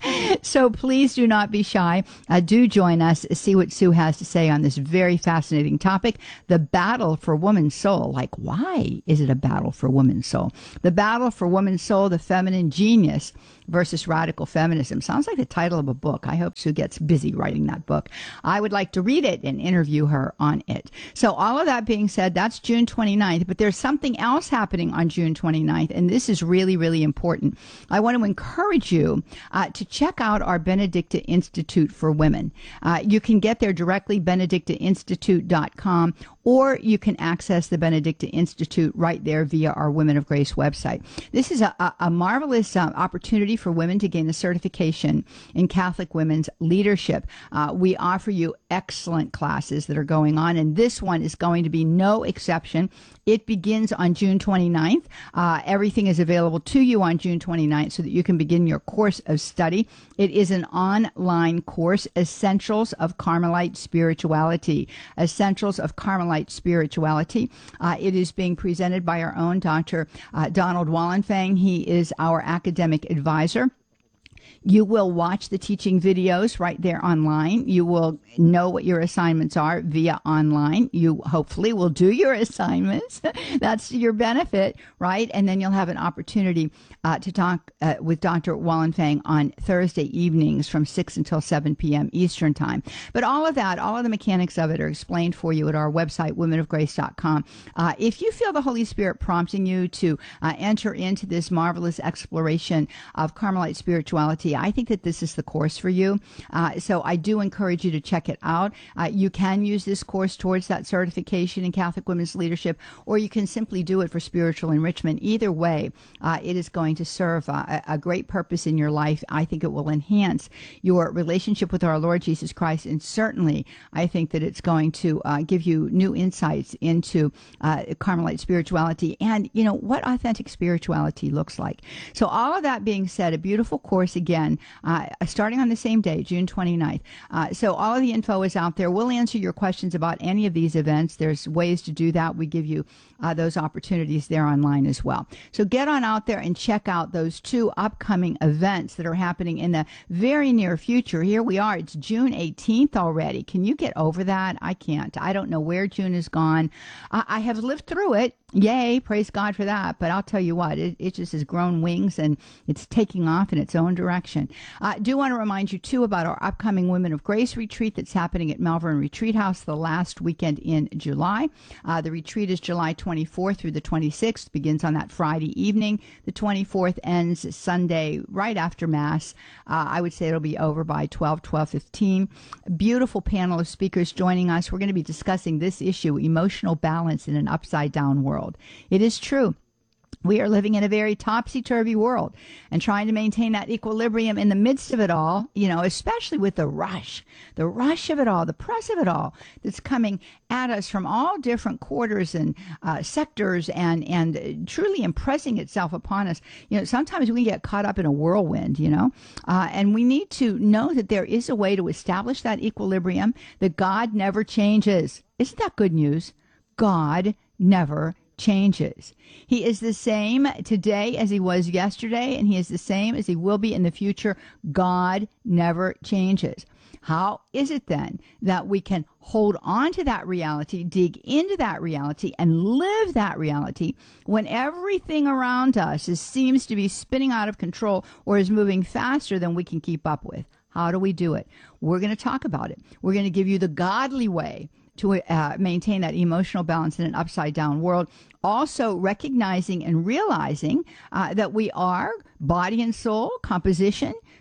So please do not be shy. Uh, do join us. See what Sue has to say on this very fascinating topic, the battle for woman's soul. Like, why is it a battle for woman's soul? The battle for woman's soul, the feminine genius versus radical feminism. Sounds like the title of a book. I hope Sue gets busy writing that book. I would like to read it and interview her on it. So all of that being said, that's June twenty-ninth, but there's something else happening on June twenty-ninth, and this is really, really important. I want to encourage you uh, to check out our Benedicta Institute for Women. Uh, you can get there directly, benedicta institute dot com, or you can access the Benedicta Institute right there via our Women of Grace website. This is a, a, a marvelous uh, opportunity for women to gain a certification in Catholic women's leadership. Uh, we offer you excellent classes that are going on, and this one is going to be no exception. It begins on June twenty-ninth. Uh, everything is available to you on June twenty-ninth so that you can begin your course of study. It is an online course, Essentials of Carmelite Spirituality. Essentials of Carmelite Spirituality. Uh, it is being presented by our own Doctor Uh, Donald Wallenfang. He is our academic advisor. You will watch the teaching videos right there online. You will know what your assignments are via online. You hopefully will do your assignments. That's to your benefit, right? And then you'll have an opportunity uh, to talk uh, with Doctor Wallenfang on Thursday evenings from six until seven p.m. Eastern Time. But all of that, all of the mechanics of it are explained for you at our website, women of grace dot com. Uh, if you feel the Holy Spirit prompting you to uh, enter into this marvelous exploration of Carmelite spirituality, I think that this is the course for you. Uh, so I do encourage you to check it out. Uh, you can use this course towards that certification in Catholic women's leadership, or you can simply do it for spiritual enrichment. Either way, uh, it is going to serve uh, a great purpose in your life. I think it will enhance your relationship with our Lord Jesus Christ, and certainly I think that it's going to uh, give you new insights into uh, Carmelite spirituality and, you know, what authentic spirituality looks like. So all of that being said, a beautiful course again, uh, starting on the same day, June twenty-ninth. Uh, so all of the info is out there. We'll answer your questions about any of these events. There's ways to do that. We give you uh, those opportunities there online as well. So get on out there and check out those two upcoming events that are happening in the very near future. Here we are. It's June eighteenth already. Can you get over that? I can't. I don't know where June has gone. I, I have lived through it. Yay, praise God for that. But I'll tell you what, it, it just has grown wings and it's taking off in its own direction. I do want to remind you, too, about our upcoming Women of Grace retreat that's happening at Malvern Retreat House the last weekend in July. Uh, the retreat is July twenty-fourth through the twenty-sixth, begins on that Friday evening. The twenty-fourth ends Sunday right after Mass. Uh, I would say it'll be over by twelve, twelve fifteen. Beautiful panel of speakers joining us. We're going to be discussing this issue, emotional balance in an upside-down world. It is true. We are living in a very topsy-turvy world, and trying to maintain that equilibrium in the midst of it all, you know, especially with the rush, the rush of it all, the press of it all that's coming at us from all different quarters and uh, sectors and, and truly impressing itself upon us. You know, sometimes we get caught up in a whirlwind, you know, uh, and we need to know that there is a way to establish that equilibrium, that God never changes. Isn't that good news? God never changes. He is the same today as he was yesterday, and he is the same as he will be in the future. God never changes. How is it then that we can hold on to that reality, dig into that reality, and live that reality when everything around us is, seems to be spinning out of control or is moving faster than we can keep up with? How do we do it? We're going to talk about it. We're going to give you the godly way to uh, maintain that emotional balance in an upside-down world, also recognizing and realizing uh, that we are body and soul composition,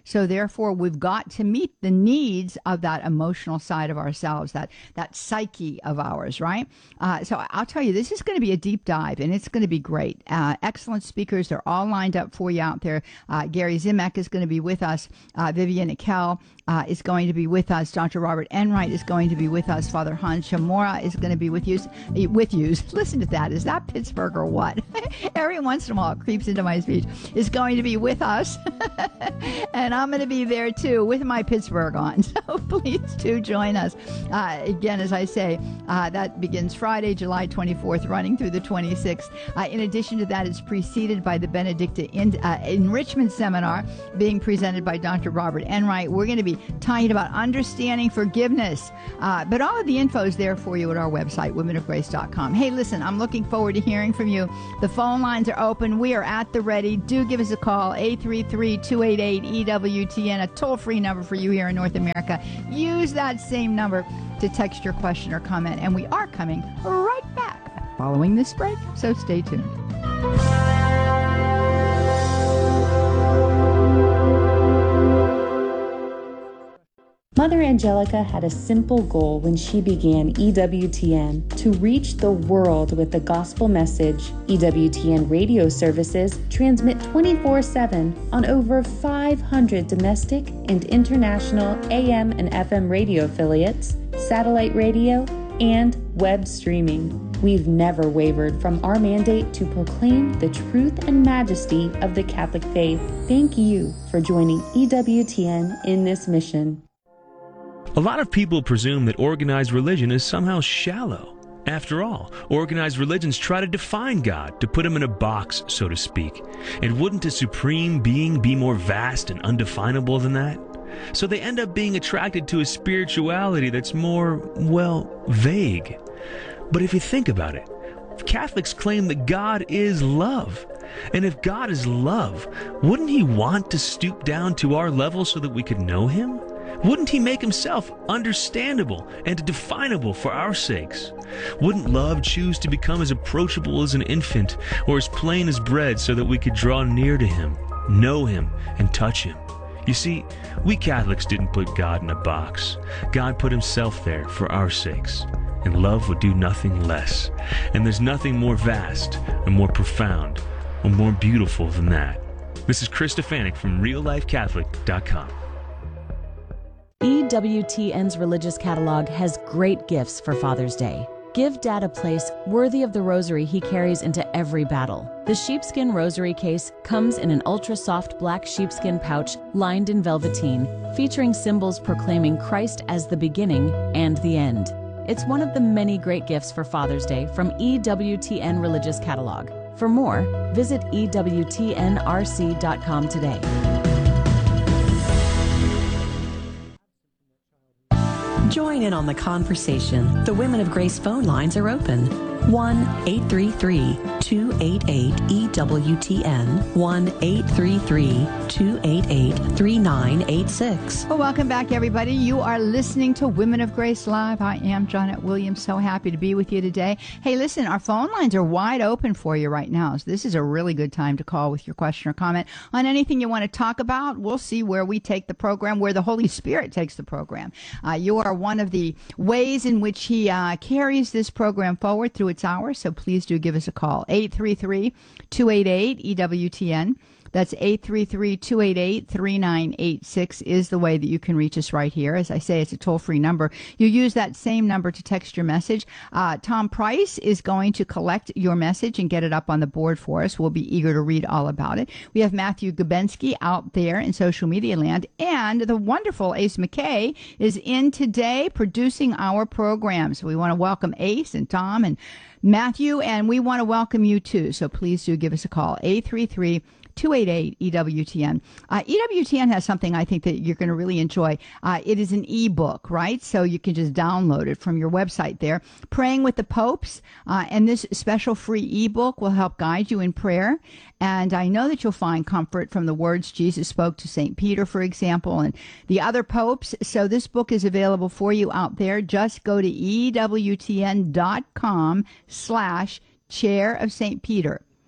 So therefore, we've got to meet the needs of that emotional side of ourselves, that, that psyche of ours, right? Uh, so I'll tell you, this is going to be a deep dive, and it's going to be great. Uh, excellent speakers. They're all lined up for you out there. Uh, Gary Zimek is going to be with us. Uh, Vivian Nickel uh, is going to be with us. Doctor Robert Enright is going to be with us. Father Hans Shamora is going to be with you. With you. Listen to that. Is that Pittsburgh or what? Every once in a while it creeps into my speech. Is going to be with us. And I'm going to be there too with my Pittsburgh on. So please do join us. Uh, again, as I say, uh, that begins Friday, July twenty-fourth, running through the twenty-sixth. Uh, in addition to that, it's preceded by the Benedicta in, uh, Enrichment Seminar being presented by Doctor Robert Enright. We're going to be talking about understanding forgiveness. Uh, but all of the info is there for you at our website, women of grace dot com. Hey, listen, I'm looking forward to hearing from you. The phone lines are open. We are at the ready. Do give us a call, eight three three, two eight eight, E W T N, a toll-free number for you here in North America. Use that same number to text your question or comment, and we are coming right back following this break, so stay tuned. Mother Angelica had a simple goal when she began E W T N, to reach the world with the gospel message. E W T N radio services transmit twenty-four seven on over five hundred domestic and international A M and F M radio affiliates, satellite radio, and web streaming. We've never wavered from our mandate to proclaim the truth and majesty of the Catholic faith. Thank you for joining E W T N in this mission. A lot of people presume that organized religion is somehow shallow. After all, organized religions try to define God, to put him in a box, so to speak. And wouldn't a supreme being be more vast and undefinable than that? So they end up being attracted to a spirituality that's more, well, vague. But if you think about it, Catholics claim that God is love. And if God is love, wouldn't he want to stoop down to our level so that we could know him? Wouldn't he make himself understandable and definable for our sakes? Wouldn't love choose to become as approachable as an infant or as plain as bread so that we could draw near to him, know him, and touch him? You see, we Catholics didn't put God in a box. God put himself there for our sakes. And love would do nothing less. And there's nothing more vast and more profound or more beautiful than that. This is Chris Stefanik from real life catholic dot com. E W T N's religious catalog has great gifts for Father's Day. Give Dad a place worthy of the rosary he carries into every battle. The sheepskin rosary case comes in an ultra-soft black sheepskin pouch lined in velveteen, featuring symbols proclaiming Christ as the beginning and the end. It's one of the many great gifts for Father's Day from E W T N Religious Catalog. For more, visit E W T N R C dot com today. Join in on the conversation. The Women of Grace phone lines are open. one eight three three, two eight eight, E W T N. one eight three three, two eight eight, three nine eight six. Well, welcome back, everybody. You are listening to Women of Grace Live. I am Janet Williams. So happy to be with you today. Hey, listen, our phone lines are wide open for you right now. So this is a really good time to call with your question or comment on anything you want to talk about. We'll see where we take the program, where the Holy Spirit takes the program. Uh, you are one of the ways in which he uh, carries this program forward through its hours. So please do give us a call. eight three three, two eight eight, E W T N. That's eight three three, two eight eight, three nine eight six is the way that you can reach us right here. As I say, it's a toll-free number. You use that same number to text your message. Uh, Tom Price is going to collect your message and get it up on the board for us. We'll be eager to read all about it. We have Matthew Gubensky out there in social media land, and the wonderful Ace McKay is in today producing our program. So we want to welcome Ace and Tom and Matthew, and we want to welcome you too. So please do give us a call, eight three three, two eight eight, E W T N. Uh, E W T N has something I think that you're going to really enjoy. Uh, it is an ebook, right? So you can just download it from your website there. Praying with the Popes, uh, and this special free ebook will help guide you in prayer. And I know that you'll find comfort from the words Jesus spoke to Saint Peter, for example, and the other popes. So this book is available for you out there. Just go to E W T N dot com slash chair of Saint Peter.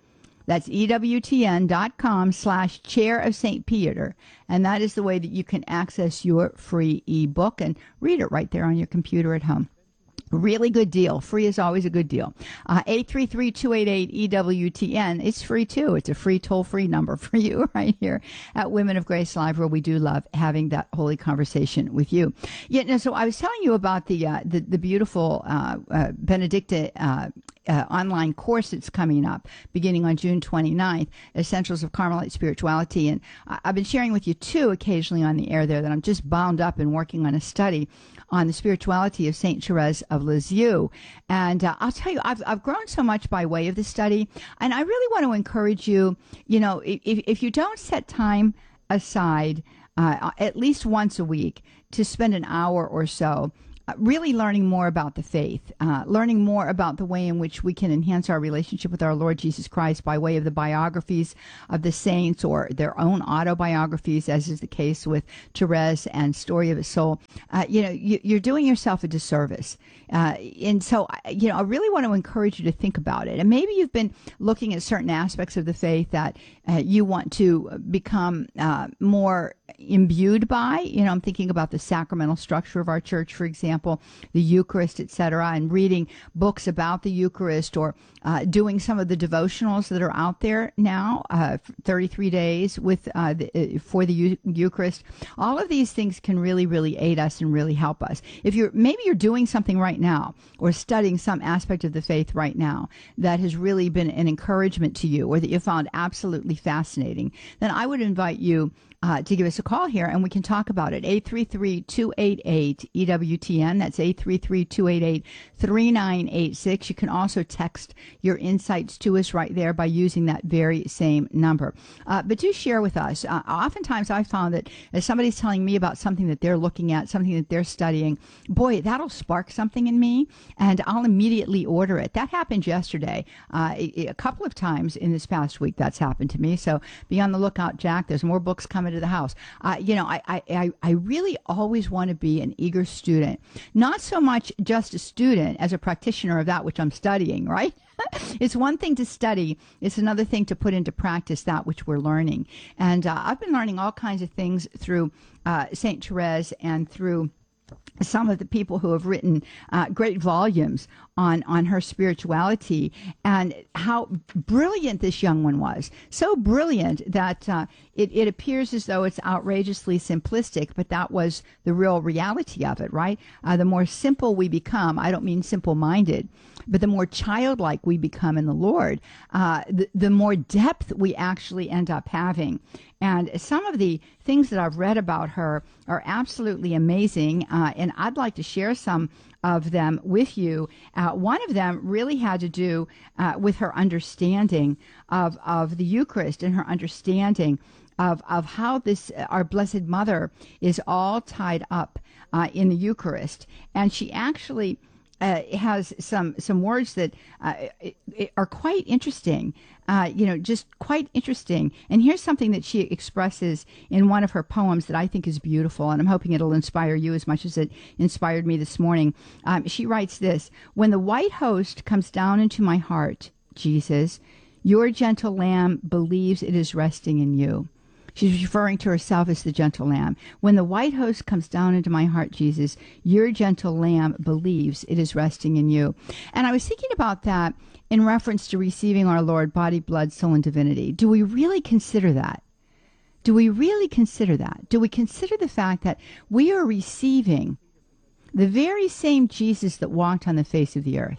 That's E W T N dot com slash Chair of Saint Peter. And that is the way that you can access your free ebook and read it right there on your computer at home. Really good deal. Free is always a good deal. Uh, eight three three, two eight eight, E W T N. It's free, too. It's a free toll-free number for you right here at Women of Grace Live, where we do love having that holy conversation with you. Yeah, no, so I was telling you about the uh, the, the beautiful uh, uh, Benedicta uh, uh, online course that's coming up beginning on June twenty-ninth, Essentials of Carmelite Spirituality. And I- I've been sharing with you, too, occasionally on the air there, that I'm just bound up and working on a study on the spirituality of Saint Therese of Lisieux. And uh, I'll tell you, I've, I've grown so much by way of the study. And I really want to encourage you, you know, if, if you don't set time aside uh, at least once a week to spend an hour or so Uh, really learning more about the faith, uh, learning more about the way in which we can enhance our relationship with our Lord Jesus Christ by way of the biographies of the saints or their own autobiographies, as is the case with Therese and Story of a Soul. Uh, you know, you, you're doing yourself a disservice. Uh, and so, you know, I really want to encourage you to think about it. And maybe you've been looking at certain aspects of the faith that uh, you want to become uh, more imbued by. You know, I'm thinking about the sacramental structure of our church, for example, the Eucharist, et cetera, and reading books about the Eucharist, or uh, doing some of the devotionals that are out there now, uh, thirty-three days with uh, the, uh, for the Eu- Eucharist. All of these things can really, really aid us and really help us. If you're maybe you're doing something right now or studying some aspect of the faith right now that has really been an encouragement to you, or that you found absolutely fascinating, then I would invite you Uh, to give us a call here, and we can talk about it. eight three three, two eight eight, E W T N. That's eight three three, two eight eight, three nine eight six. You can also text your insights to us right there by using that very same number. Uh, but do share with us. Uh, oftentimes I've found that as somebody's telling me about something that they're looking at, something that they're studying, boy, that'll spark something in me, and I'll immediately order it. That happened yesterday. Uh, a, a couple of times in this past week that's happened to me. So be on the lookout, Jack. There's more books coming to the house. Uh, you know, I, I, I really always want to be an eager student, not so much just a student as a practitioner of that which I'm studying, right? It's one thing to study. It's another thing to put into practice that which we're learning. And uh, I've been learning all kinds of things through uh, Saint Therese and through some of the people who have written uh, great volumes on, on her spirituality, and how brilliant this young one was. So brilliant that uh, it, it appears as though it's outrageously simplistic, but that was the real reality of it, right? Uh, the more simple we become, I don't mean simple-minded, but the more childlike we become in the Lord, uh, the, the more depth we actually end up having. And some of the things that I've read about her are absolutely amazing, uh, and I'd like to share some of them with you. Uh, one of them really had to do uh, with her understanding of, of the Eucharist, and her understanding of, of how this, our Blessed Mother, is all tied up uh, in the Eucharist. And she actually Uh, has some some words that uh, are quite interesting, uh, you know, just quite interesting. And here's something that she expresses in one of her poems that I think is beautiful, and I'm hoping it'll inspire you as much as it inspired me this morning. Um, she writes this: "When the white host comes down into my heart, Jesus, your gentle lamb believes it is resting in you." She's referring to herself as the gentle lamb. "When the white host comes down into my heart, Jesus, your gentle lamb believes it is resting in you." And I was thinking about that in reference to receiving our Lord, body, blood, soul, and divinity. Do we really consider that? Do we really consider that? Do we consider the fact that we are receiving the very same Jesus that walked on the face of the earth?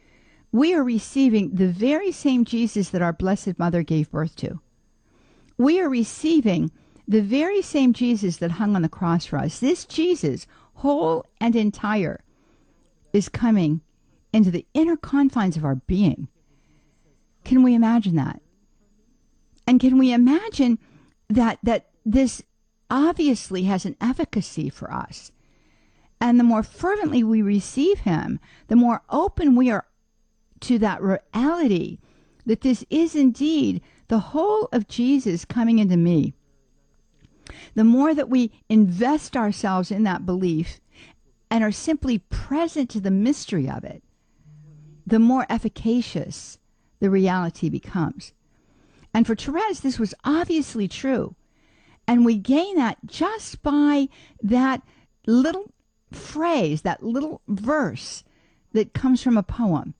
We are receiving the very same Jesus that our Blessed Mother gave birth to. We are receiving the very same Jesus that hung on the cross for us. This Jesus, whole and entire, is coming into the inner confines of our being. Can we imagine that? And can we imagine that that this obviously has an efficacy for us? And the more fervently we receive him, the more open we are to that reality that this is indeed the whole of Jesus coming into me. The more that we invest ourselves in that belief and are simply present to the mystery of it, the more efficacious the reality becomes. And for Therese, this was obviously true. And we gain that just by that little phrase, that little verse that comes from a poem.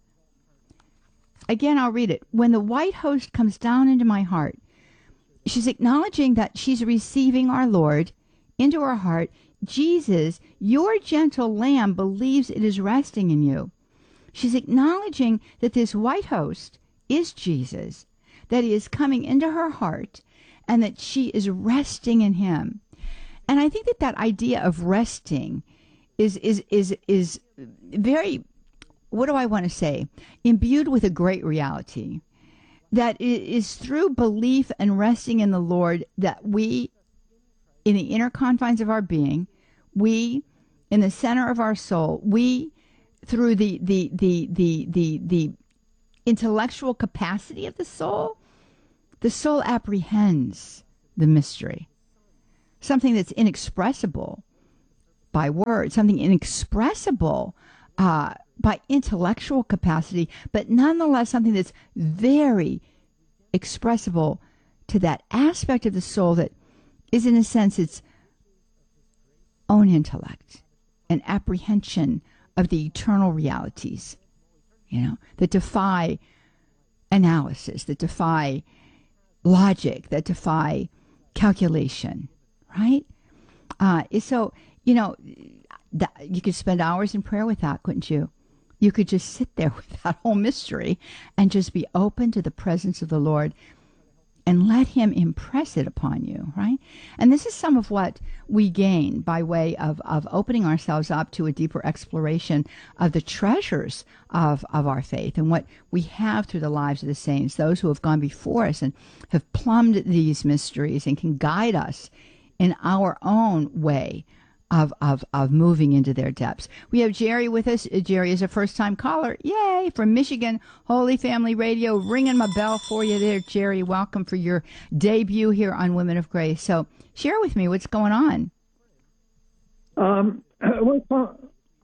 Again, I'll read it. When the white host comes down into my heart, she's acknowledging that she's receiving our Lord into her heart. Jesus, your gentle lamb, believes it is resting in you. She's acknowledging that this white host is Jesus, that he is coming into her heart, and that she is resting in him. And I think that that idea of resting is is is is very, what do I want to say, imbued with a great reality. That it is through belief and resting in the Lord that we, in the inner confines of our being, we, in the center of our soul, we, through the the the the the, the intellectual capacity of the soul, the soul apprehends the mystery. Something that's inexpressible by words, something inexpressible uh, by intellectual capacity, but nonetheless something that's very expressible to that aspect of the soul that is, in a sense, its own intellect, an apprehension of the eternal realities, you know, that defy analysis, that defy logic, that defy calculation, right? Uh, so, you know, that, you could spend hours in prayer with that, couldn't you? You could just sit there with that whole mystery and just be open to the presence of the Lord and let him impress it upon you, right? And this is some of what we gain by way of, of opening ourselves up to a deeper exploration of the treasures of, of our faith and what we have through the lives of the saints, those who have gone before us and have plumbed these mysteries and can guide us in our own way of, of, of moving into their depths. We have Jerry with us. Jerry is a first-time caller. Yay! From Michigan, Holy Family Radio. Ringing my bell for you there, Jerry. Welcome for your debut here on Women of Grace. So share with me what's going on. Um, what's on?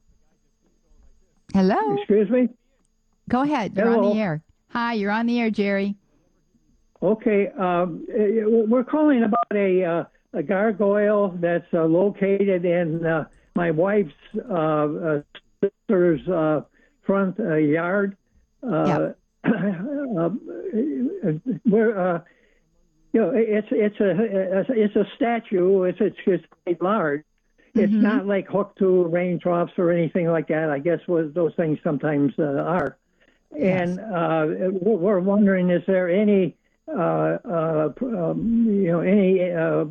Hello? Excuse me? Go ahead. You're Hello. on the air. Hi, you're on the air, Jerry. Okay. Um, we're calling about a... Uh, a gargoyle that's uh, located in uh, my wife's uh, uh, sister's uh, front uh, yard. Uh, uh, where uh, you know, it's it's a it's a statue. It's it's, it's quite large. It's Mm-hmm. not like hooked to raindrops or anything like that. I guess what those things sometimes uh, are. Yes. And uh, we're wondering, is there any Uh, uh, um, you know, any uh,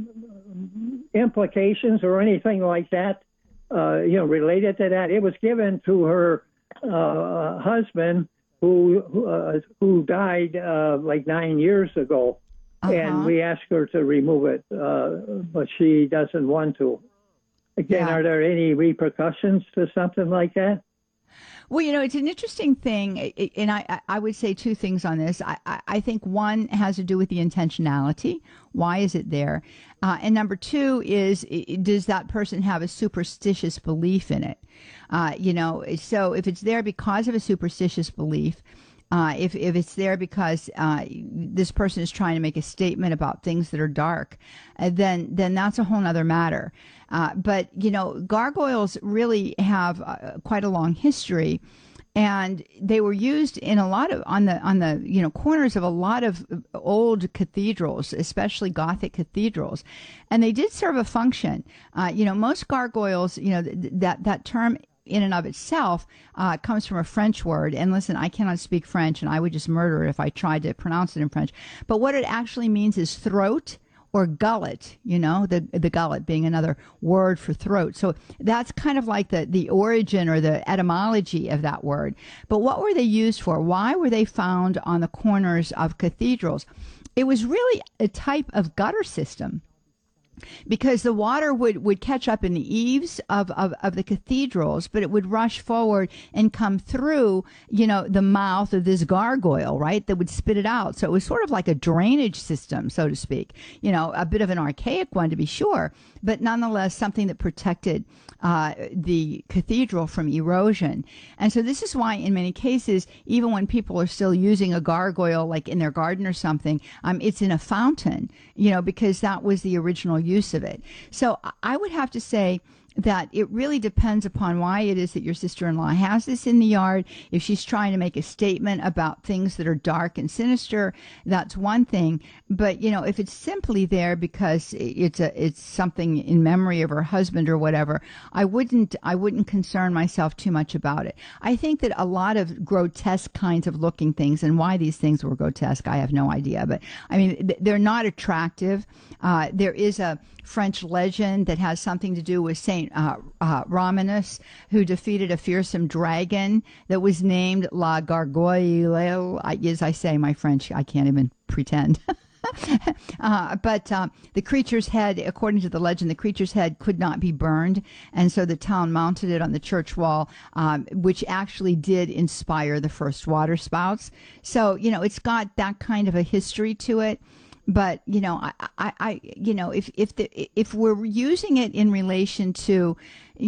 implications or anything like that, uh, you know, related to that? It was given to her uh, husband who uh, who died uh, like nine years ago, Uh-huh. and we asked her to remove it, uh, but she doesn't want to. Again, Yeah. are there any repercussions to something like that? Well, you know, it's an interesting thing, and I, I would say two things on this. I, I think one has to do with the intentionality. Why is it there? Uh, and number two is, does that person have a superstitious belief in it? Uh, you know, so if it's there because of a superstitious belief, uh, if, if it's there because uh, this person is trying to make a statement about things that are dark, uh, then then that's a whole other matter. Uh, but, you know, gargoyles really have uh, quite a long history, and they were used in a lot of, on the, on the, you know, corners of a lot of old cathedrals, especially Gothic cathedrals. And they did serve a function. Uh, you know, most gargoyles, you know, th- that, that term in and of itself uh, comes from a French word. And listen, I cannot speak French, and I would just murder it if I tried to pronounce it in French. But what it actually means is throat, or gullet, you know, the the gullet being another word for throat. So that's kind of like the, the origin or the etymology of that word. But what were they used for? Why were they found on the corners of cathedrals? It was really a type of gutter system, because the water would, would catch up in the eaves of, of, of the cathedrals, but it would rush forward and come through, you know, the mouth of this gargoyle, right, that would spit it out. So it was sort of like a drainage system, so to speak, you know, a bit of an archaic one to be sure, but nonetheless something that protected uh, the cathedral from erosion. And so this is why in many cases, even when people are still using a gargoyle like in their garden or something, um, it's in a fountain, you know, because that was the original use of it. So I would have to say that it really depends upon why it is that your sister-in-law has this in the yard. If she's trying to make a statement about things that are dark and sinister, that's one thing. But, you know, if it's simply there because it's a it's something in memory of her husband or whatever, I wouldn't I wouldn't concern myself too much about it. I think that a lot of grotesque kinds of looking things, and why these things were grotesque, I have no idea. But, I mean, they're not attractive. Uh, there is a French legend that has something to do with Saint uh, uh, Romanus, who defeated a fearsome dragon that was named La Gargoyle. I, as I say, my French, I can't even pretend. uh, but uh, the creature's head, according to the legend, the creature's head could not be burned, and so the town mounted it on the church wall, um, which actually did inspire the first water spouts. So, you know, it's got that kind of a history to it. But, you know, I, I, I, you know, if if the if we're using it in relation to